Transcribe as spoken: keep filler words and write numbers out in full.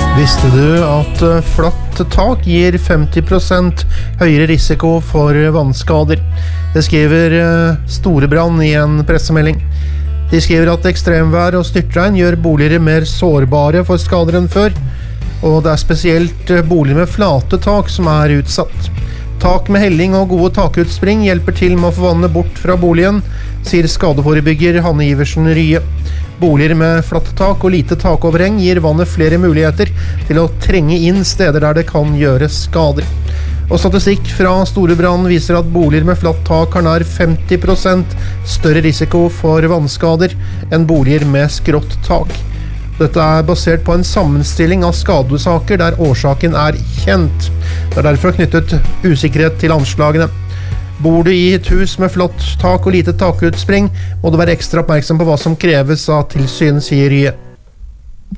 Visste du at flatt tak gir femti prosent høyere risiko for vannskader? Det skriver Storebrand i en pressemelding. De skriver at ekstremvær og styrtregn gjør boliger mer sårbare for skader enn før, og det er spesielt boliger med flate tak som er utsatt. Tak med helling og gode takutspring hjelper til med å få vannet bort fra boligen, sier skadeforebygger Hanne Iversen Rye. Boliger med flatt tak og lite takoverheng gir vannet flere muligheter til å trenge inn steder der det kan gjøre skader. Og statistikk fra Storebrand viser at boliger med flatt tak har nær femti prosent større risiko for vannskader enn boliger med skrått tak. Dette er basert på en sammenstilling av skadesaker der årsaken er kjent. Det er derfor knyttet usikkerhet til anslagene. Bor du i et hus med flatt tak og lite takutspring, må du være ekstra oppmerksom på hva som kreves av tilsyn, sier Rye.